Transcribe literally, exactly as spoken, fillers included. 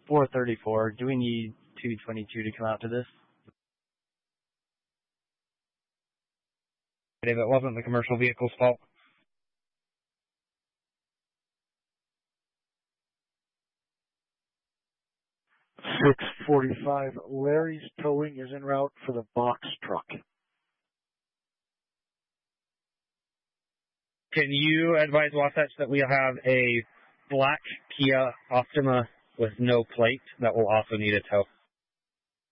four thirty-four. Do we need two twenty-two to come out to this? If it wasn't the commercial vehicle's fault. six forty-five. Larry's towing is en route for the box truck. Can you advise Wasatch that we'll have a black Kia Optima with no plate that will also need a tow?